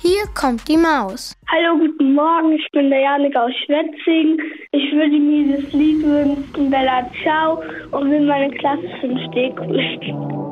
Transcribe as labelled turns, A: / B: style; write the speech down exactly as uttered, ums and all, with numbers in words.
A: Hier kommt die Maus.
B: Hallo, guten Morgen, ich bin der Janik aus Schwetzingen. Ich würde mir dieses Lied wünschen, Bella Ciao, und will meine Klasse fünf D grüßen.